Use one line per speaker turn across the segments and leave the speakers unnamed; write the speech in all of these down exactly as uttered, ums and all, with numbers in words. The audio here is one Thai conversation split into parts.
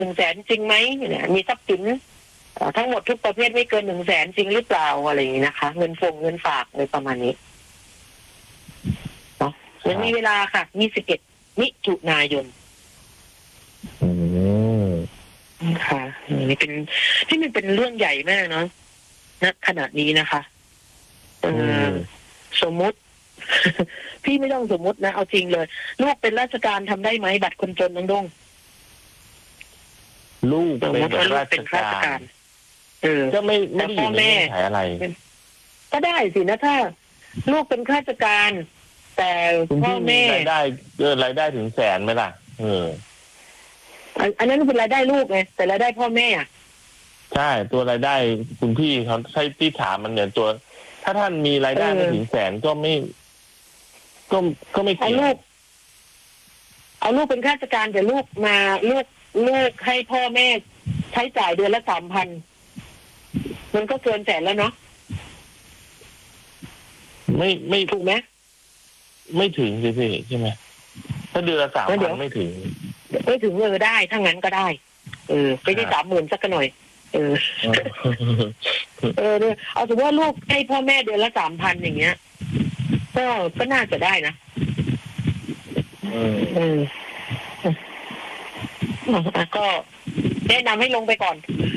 หนึ่งแสนจริงไหมเนี่ยมีทรัพย์สินทั้งหมดทุกประเภทไม่เกินหนึ่งแสนจริงหรือเปล่าอะไรอย่างนี้นะคะเงินฟงเงินฝากอะไรประมาณนี้เนาะยังมีเวลาค่ะยี่สิบเอ็ดมิถุนายน
อืม
ค่ะนี่เป็นที่มันเป็นเรื่องใหญ่มากเนาะณขณะนี้นะคะเออสมมุติ พี่ไม่ต้องสมมุตินะเอาจริงเลยลูกเป็นราชการทำได้ไหมบัตรคนจนน้องดง
ลูกเป็นราชการ
เออ
ก็ไม่ไม่ได้อยู่ในเงื่อนไขอะไร
ก็ได้สินะถ้าลูกเป็นข้าราชการแต่พ่อแม่
รายได้เกินรายได้ถึงแสนไหมล่ะเออ
อันนั้นเป็นรายได้ลูกไงแต่รายได้พ่อแม่อ่ะ
ใช่ตัวรายได้คุณพี่เขาใช้ที่ถามมันเนี่ยตัวถ้าท่านมีรายได้ไม่ถึงแสนก็ไม่ก็ก็ไม่
เอาลูกเอาลูกเป็นข้าราชการแต่ลูกมาลูกลูกให้พ่อแม่ใช้จ่ายเดือนละสามพันมันก็เกินแสนแล้วเนาะ
ไม่ไม่
ถูกไหม
ไม่ถึงสิพี่ใช่ไหมถ้าเดือนละสามพันไม่ถึง
ไม่ถึงเออได้ถ้างั้นก็ได้เออไม่ได้สามหมื่นสักหน่อยเออเออเนี่ยเอาสมมติว่าลูกให้พ่อแม่เดือนละสามพันอย่างเงี้ยก็ก็น่าจะได้นะ
เออ
เออก็แนะนำให้ลงไปก่อน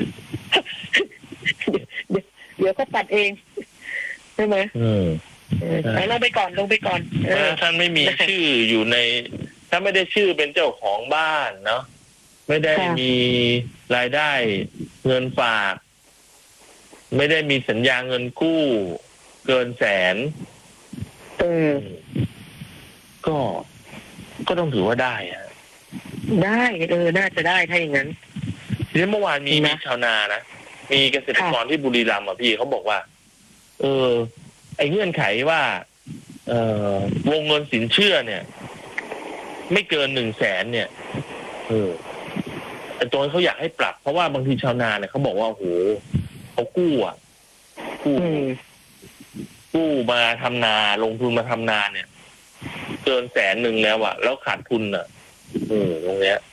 เดี๋ยวเดี๋ยวก็ตัดเองใช่ไหม
เออ
ไปลงไปก่อนลงไปก่อน
ถ้าท่านไม่มีชื่ออยู่ในถ้าไม่ได้ชื่อเป็นเจ้าของบ้านเนาะไม่ได้มีรายได้เงินฝากไม่ได้มีสัญญาเงินกู้เกินแสน
เออ
ก็ก็ต้องถือว่าได้อะ
ได้เออน่าจะได้ถ้าอย่างนั้น
ทีนี้เมื่อวานมีมีชาวนานะมีเกษตรกรที่บุรีรัมย์อ่ะพี่เขาบอกว่าเออไอ้เงื่อนไขว่าเอ่อวงเงินสินเชื่อเนี่ยไม่เกินหนึ่งแสนเนี่ยเออไอ้ตัวเขาอยากให้ปรับเพราะว่าบางทีชาวนาเนี่ยเขาบอกว่าโอ้โหเขากู้อ่ะกู้กู้มาทำนาลงทุนมาทำนาเนี่ยเกินแสนหนึ่งแล้วอ่ะแล้วขาดทุนอ่ะเออตรงเนี้ย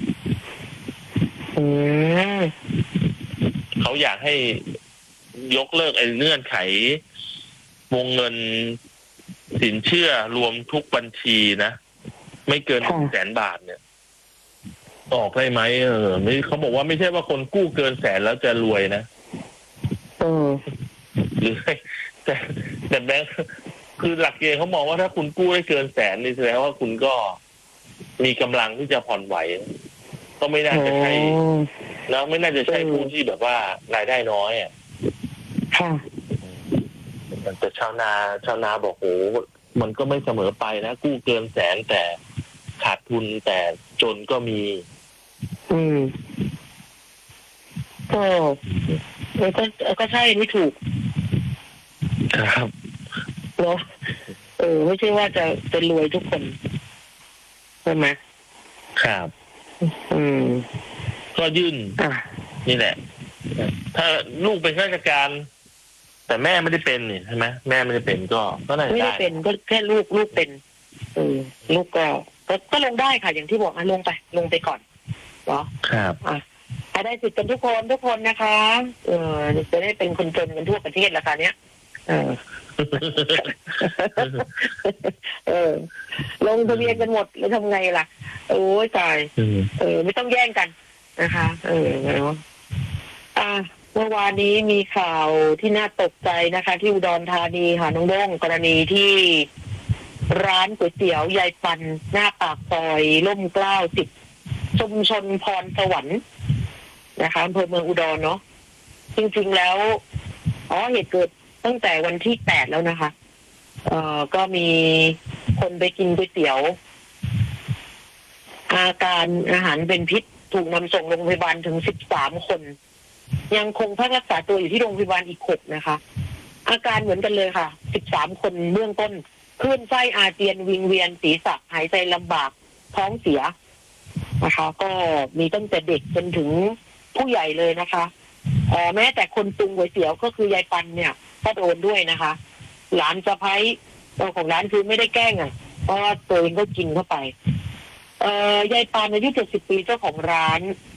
เขาอยากให้ยกเลิกไอ้เงื่อนไขวงเงินสินเชื่อรวมทุกบัญชีนะไม่เกินหนึ่งแสนบาทเนี่ยออกได้ไหมเออไม่เขาบอกว่าไม่ใช่ว่าคนกู้เกินแสนแล้วจะรวยนะ
เออ
หรือแต่แต่แบงค์คือหลักเกณฑ์เขามองว่าถ้าคุณกู้ได้เกินแสนนี่แสดงว่าคุณก็มีกำลังที่จะผ่อนไหวก็ไม่น่าจะใช่แล้วไม่น่าจะใช่ผู้ที่แบบว่ารายได้น้อยอ่ะ
ค่ะ
แต่ชาวนาชาวนาบอกโอ้มันก็ไม่เสมอไปนะกู้เกินแสนแต่ขาดทุนแต่จนก็มี
อืมก็ก็ก็ใช่ไม่ถูก
ครับ
เนาะเออไม่ใช่ว่าจะจะรวยทุกคนใช่ไหม
ครับ
อืม
ก็ยื่นนี่แหละถ้าลูกเป็นข้าราชการแต่แม่ไม่ได้เป็นนี่ใช่ไหมแม่ไม่ได้เป็นก็ก็ได้
ไม่ได้เป็นก็แค่ลูกลูกเป็นเออลูกก็ก็ก็ลงได้ค่ะอย่างที่บอกอ่ะลงไปลงไปก่อนเนาะ
ครับ
อ่ะได้สิทธิ์กันทุกคนทุกคนนะคะเออจะได้เป็นคนจนกันทั่วประเทศราคาเนี้ยเออเออลงทะเบียนกันหมดแล้วทำไงล่ะโอ้ยตายเออไม่ต้องแย่งกันนะคะเออเนาะอ่ะเมื่อวานนี้มีข่าวที่น่าตกใจนะคะที่อุดรธานีค่ะน้องด้งกรณีที่ร้านก๋วยเตี๋ยวยายปันหน้าปากซอยร่มเกล้าสิบชุมชนพรสวรรค์นะคะอำเภอเมืองอุดรเนาะจริงๆแล้วอ๋อเหตุเกิดตั้งแต่วันที่แปดแล้วนะคะเอ่อก็มีคนไปกินก๋วยเตี๋ยวอาการอาหารเป็นพิษถูกนำส่งโรงพยาบาลถึงสิบสามคนยังคงพักรักษาตัวอยู่ที่โรงพยาบาลอีกหกนะคะอาการเหมือนกันเลยค่ะสิบสามคนเบื้องต้นคลื่นไส้อาเจียนวิงเวียนศีรษะหายใจลำบากท้องเสียนะคะก็มีตั้งแต่เด็กจนถึงผู้ใหญ่เลยนะคะเอ่อแม้แต่คนปรุงก๋วยเตี๋ยวก็คือยายปันเนี่ยก็โดนด้วยนะคะหลานสะใภ้ตัวของร้านคือไม่ได้แกล้งอ่ะเพราะว่าตัวเองก็กินเข้าไปเอ่อยายปันอายุเจ็ดสิบปีเจ้าของร้าน